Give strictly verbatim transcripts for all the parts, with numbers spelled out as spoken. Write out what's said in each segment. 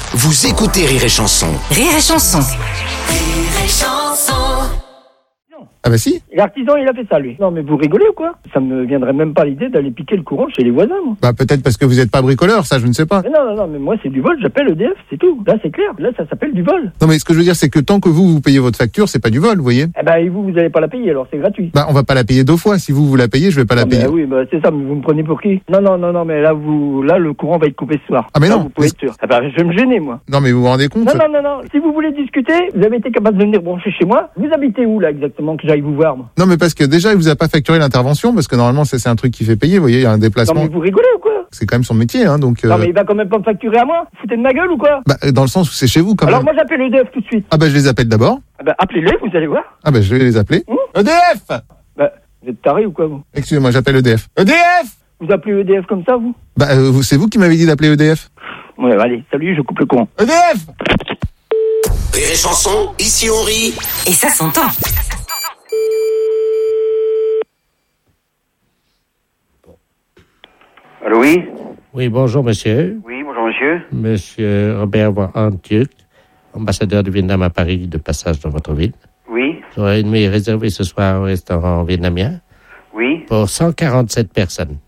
Vous écoutez Rire et Chanson. Rire et Chanson. Rire et Chanson. Ah bah si. L'artisan, il a fait ça, lui. Non, mais vous rigolez ou quoi? Ça me viendrait même pas l'idée d'aller piquer le courant chez les voisins, moi. Bah peut-être parce que vous n'êtes pas bricoleur, ça je ne sais pas. Mais non, non, non, mais moi, c'est du vol, j'appelle E D F, c'est tout. Là, c'est clair. Là, ça s'appelle du vol. Non mais ce que je veux dire c'est que tant que vous, vous payez votre facture, c'est pas du vol, vous voyez. Eh ben, et vous, vous allez pas la payer, alors c'est gratuit. Bah on va pas la payer deux fois, si vous, vous la payez, je vais pas la Non, payer. mais, oui, bah, c'est ça, mais vous me prenez pour qui? Non, non, non, non, mais là, vous, là, le courant va être coupé ce soir. Ah, mais Là, non, vous pouvez mais- être sûr. Ah ben, je vais me gêner, moi. Non mais vous vous rendez compte Non, non, non, non. Si vous voulez discuter, vous avez été capable de venir brancher chez moi. Vous habitez où, là, exactement, que j'aille vous voir, moi? Non mais parce que déjà il vous a pas facturé l'intervention, parce que normalement c'est c'est un truc qui fait payer, vous voyez, il y a un Non, déplacement. mais vous rigolez ou quoi? C'est quand même son métier, hein, donc... euh, Non, mais il va quand même pas me facturer à moi. Vous foutez de ma gueule ou quoi? Bah dans le sens où c'est chez vous quand Alors, même. moi, j'appelle E D F tout de suite. Ah bah je les appelle d'abord. Ah ben, appelez-les, vous allez voir. Ah bah je vais les appeler. Mmh. E D F. Bah, vous êtes taré ou quoi, vous? Excusez-moi, j'appelle E D F. E D F. Vous appelez E D F comme ça, vous? Bah euh, vous- c'est vous qui m'avez dit d'appeler E D F. Ouais, allez, salut, je coupe le courant. E D F. Rire et Chanson, ici on rit. Et ça s'entend. Allô, oui? Oui, bonjour, monsieur. Oui, bonjour, monsieur. Monsieur Robert Van Antjuk, ambassadeur du Vietnam à Paris, de passage dans votre ville. Oui, J'aurais une nuit réservée ce soir au restaurant vietnamien oui. pour cent quarante-sept personnes.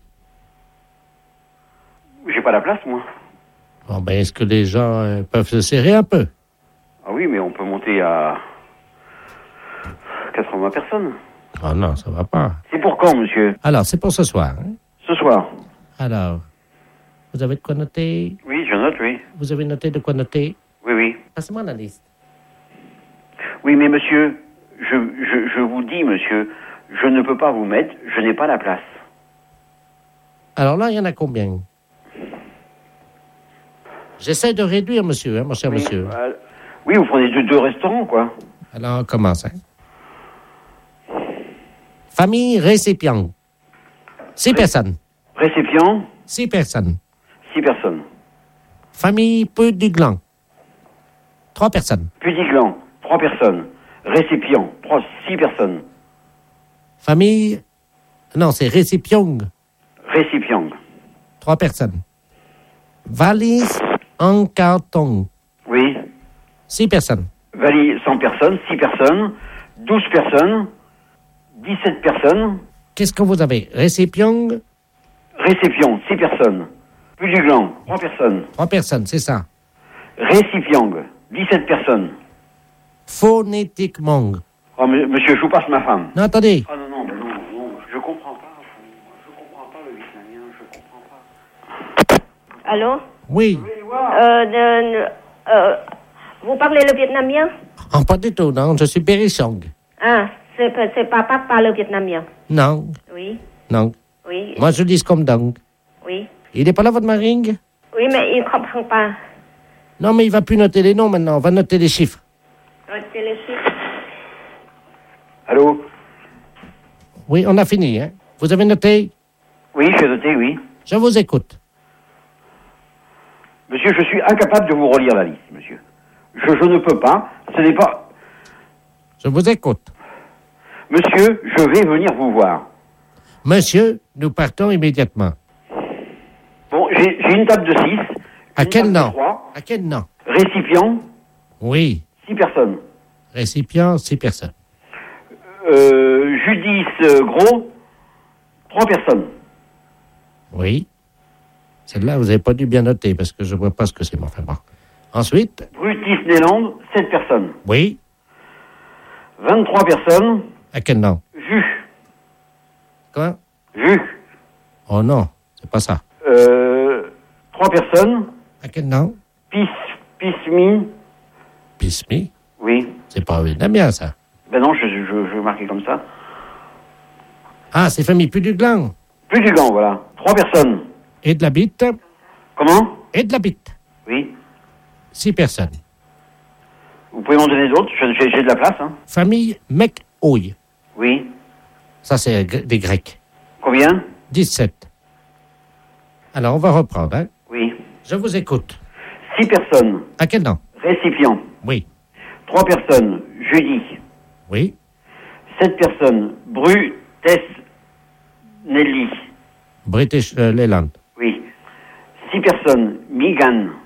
J'ai pas la place, moi. Bon, ben, est-ce que les gens euh, peuvent se serrer un peu? Ah oui, mais on peut monter à quatre-vingts personnes. Oh non, ça va pas. C'est pour quand, monsieur? Alors, c'est pour ce soir. Hein? Ce soir. Alors, vous avez de quoi noter? Oui, je note, oui. Vous avez noté de quoi noter? Oui, oui. Passez-moi la liste. Oui, mais monsieur, je, je, je vous dis, monsieur, je ne peux pas vous mettre, je n'ai pas la place. Alors là, il y en a combien? J'essaie de réduire, monsieur, hein, mon cher Oui, monsieur. euh, oui, vous prenez deux, deux restaurants, quoi. Alors, on commence. Hein. Famille récipient. Six personnes. Récipient, Six personnes. six personnes. Famille peu du gland. Trois personnes. Pudiglan, trois personnes. Récipient, trois, six personnes. Famille... Non, c'est récipient. Récipient, Trois personnes. Valise en carton. oui. Six personnes. Valise, cent personnes, six personnes, douze personnes, dix-sept personnes. Qu'est-ce que vous avez? Récipient, Récipient, six personnes. Pudiglan, trois personnes. trois personnes, c'est ça. Récipient, dix-sept personnes. Phonétiquement. Oh, m- monsieur, je vous passe ma femme. Non, attendez. Ah non, non, non, non, je comprends pas. Je comprends pas le vietnamien, je comprends pas. Allô? Oui. Euh, de- euh, vous parlez le vietnamien? Oh, pas du tout, non. Je suis Périsong. Ah, c'est, c'est papa qui parle vietnamien. Non, Oui, non. oui, Moi, je dis comme donc. oui. Il n'est pas là, votre maring? Oui, mais il ne comprend pas. Non, mais il va plus noter les noms maintenant. On va noter les chiffres. C'est le chiffre. Allô? Oui, on a fini, hein. Vous avez noté? Oui, j'ai noté, oui. Je vous écoute. Monsieur, je suis incapable de vous relire la liste, monsieur. Je, je ne peux pas. Ce n'est pas... Je vous écoute. Monsieur, je vais venir vous voir. Monsieur, nous partons immédiatement. Bon, j'ai, j'ai une table de six. À une quel table de nom? trois, À quel nom? récipient, Oui. six personnes. Récipient, six personnes. Euh, Judice euh, Gros, trois personnes. Oui. Celle-là, vous n'avez pas dû bien noter parce que je ne vois pas ce que c'est. Mais enfin bon. Ensuite, Brutus Néland, sept personnes. oui. vingt-trois personnes. À quel nom? Jus, Quoi? Jus. Oh non, c'est pas ça. Euh, trois personnes. À quel nom? Pis, Pismi, Pismi. oui. C'est pas vietnamien, ça. Ben non, je, je, je vais marquer comme ça. Ah, c'est famille plus du gland. Plus du gant, voilà. Trois personnes. Et de la bite. Comment? Et de la bite. Oui. Six personnes. Vous pouvez m'en donner d'autres? Je- J'ai, j'ai de la place, hein. Famille Mec-Ouille. Oui. Ça, c'est gr- des Grecs. Combien? dix-sept. Alors, on va reprendre, hein. Oui. Je vous écoute. Six personnes. À quel nom? Récipient. Oui. Trois personnes. Jeudi. Oui. Sept personnes. Bru, Tess, Nelly. British euh, Leyland. Oui. Six personnes. Migan.